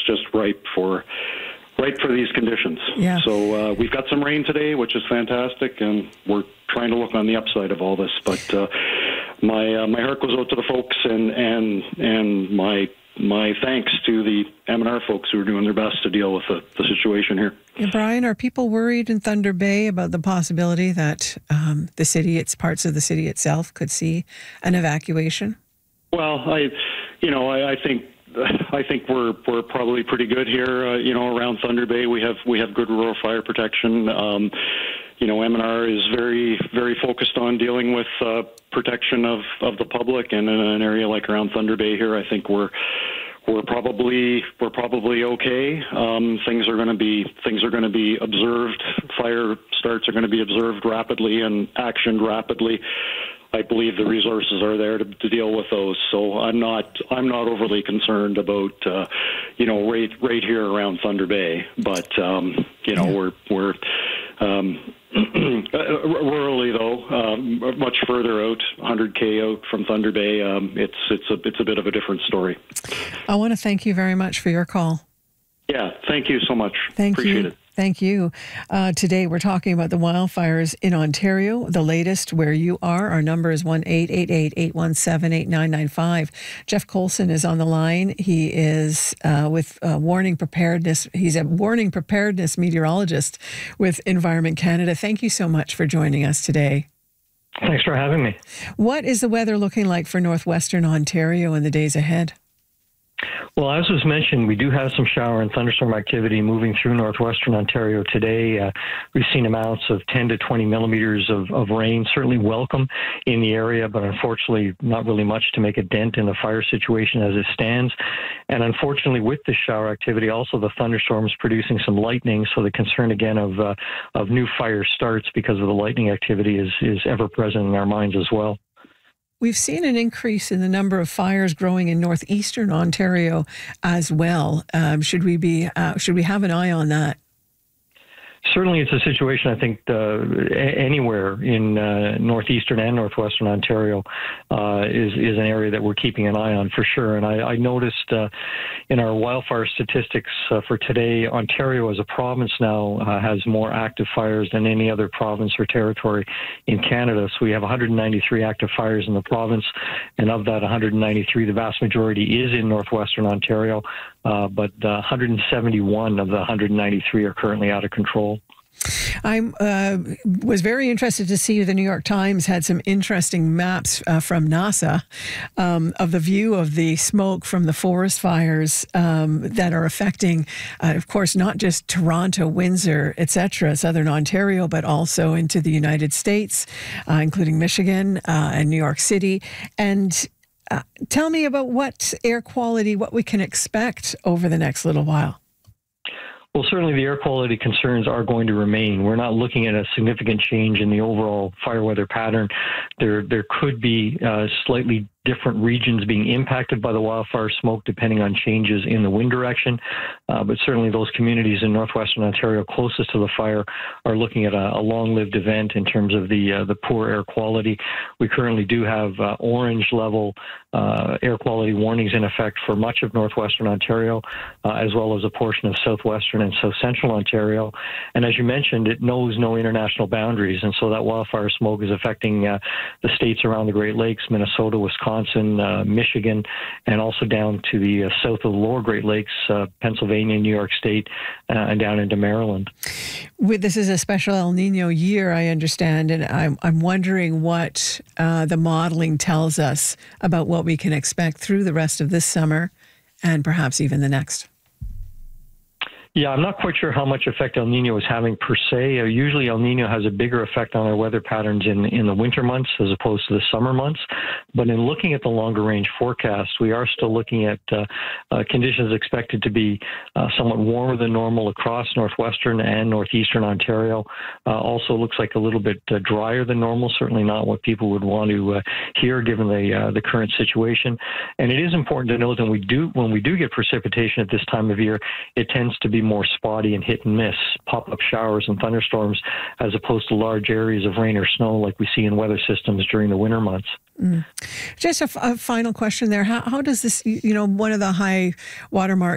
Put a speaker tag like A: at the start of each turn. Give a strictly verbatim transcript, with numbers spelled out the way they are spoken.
A: just ripe for ripe for these conditions.
B: Yeah.
A: So uh, we've got some rain today, which is fantastic, and we're trying to look on the upside of all this. But uh, my uh, my heart goes out to the folks, and and and my my thanks to the M and R folks who are doing their best to deal with the, the situation here.
B: Yeah, Brian, are people worried in Thunder Bay about the possibility that um, the city, its parts of the city itself, could see an evacuation?
A: Well, I, you know, I, I think I think we're we're probably pretty good here. Uh, you know, around Thunder Bay, we have we have good rural fire protection. Um, you know, M and R is very very focused on dealing with uh, protection of, of the public, and in an area like around Thunder Bay here, I think we're we're probably we're probably okay. Um, things are going to be things are going to be observed. Fire starts are going to be observed rapidly and actioned rapidly. I believe the resources are there to, to deal with those. So I'm not I'm not overly concerned about uh, you know right right here around Thunder Bay. But um, you know we're we're um, rurally though um, much further out, one hundred K out from Thunder Bay. Um, it's it's a it's a bit of a different story.
B: I want to thank you very much for your call.
A: Yeah, thank you so much.
B: Thank
A: Appreciate
B: you.
A: it.
B: Thank you. Uh, today we're talking about the wildfires in Ontario, the latest where you are. Our number is one eight eight eight, eight one seven, eight nine nine five. Jeff Colson is on the line. He is uh, with uh, Warning Preparedness. He's a Warning Preparedness meteorologist with Environment Canada. Thank you so much for joining us today.
C: Thanks for having me.
B: What is the weather looking like for northwestern Ontario in the days ahead?
C: Well, as was mentioned, we do have some shower and thunderstorm activity moving through northwestern Ontario today. Uh, we've seen amounts of ten to twenty millimeters of, of rain, certainly welcome in the area, but unfortunately not really much to make a dent in the fire situation as it stands. And unfortunately, with the shower activity, also the thunderstorms producing some lightning, so the concern again of uh, of new fire starts because of the lightning activity is, is ever present in our minds as well.
B: We've seen an increase in the number of fires growing in northeastern Ontario as well. Um, should we be uh, should we have an eye on that?
C: Certainly, it's a situation, I think, uh, anywhere in uh, northeastern and northwestern Ontario uh, is, is an area that we're keeping an eye on for sure. And I, I noticed uh, in our wildfire statistics uh, for today, Ontario as a province now uh, has more active fires than any other province or territory in Canada. So we have one hundred ninety-three active fires in the province, and of that one hundred ninety-three, the vast majority is in northwestern Ontario, uh, but uh, one hundred seventy-one of the one hundred ninety-three are currently out of control.
B: I uh, was very interested to see the New York Times had some interesting maps uh, from NASA um, of the view of the smoke from the forest fires um, that are affecting, uh, of course, not just Toronto, Windsor, et cetera, Southern Ontario, but also into the United States, uh, including Michigan uh, and New York City. And uh, tell me about what air quality, what we can expect over the next little while.
C: Well, certainly the air quality concerns are going to remain. We're not looking at a significant change in the overall fire weather pattern. There, there could be uh, slightly different regions being impacted by the wildfire smoke depending on changes in the wind direction. Uh, but certainly those communities in northwestern Ontario closest to the fire are looking at a, a long-lived event in terms of the uh, the poor air quality. We currently do have uh, orange level uh, air quality warnings in effect for much of northwestern Ontario, uh, as well as a portion of southwestern and south central Ontario. And as you mentioned, it knows no international boundaries. And so that wildfire smoke is affecting uh, the states around the Great Lakes, Minnesota, Wisconsin, Wisconsin, uh, Michigan, and also down to the uh, south of the lower Great Lakes, uh, Pennsylvania, New York State, uh, and down into Maryland.
B: With, this is a special El Nino year, I understand, and I'm, I'm wondering what uh, the modeling tells us about what we can expect through the rest of this summer and perhaps even the next.
C: Yeah, I'm not quite sure how much effect El Nino is having per se. Uh, usually El Nino has a bigger effect on our weather patterns in, in the winter months as opposed to the summer months. But in looking at the longer range forecast, we are still looking at uh, uh, conditions expected to be uh, somewhat warmer than normal across northwestern and northeastern Ontario. Uh, also looks like a little bit uh, drier than normal, certainly not what people would want to uh, hear given the uh, the current situation. And it is important to note that we do when we do get precipitation at this time of year, it tends to be more spotty and hit and miss, pop-up showers and thunderstorms, as opposed to large areas of rain or snow like we see in weather systems during the winter months.
B: Mm. Just a, f- a final question there. How, how does this, you know, one of the high watermark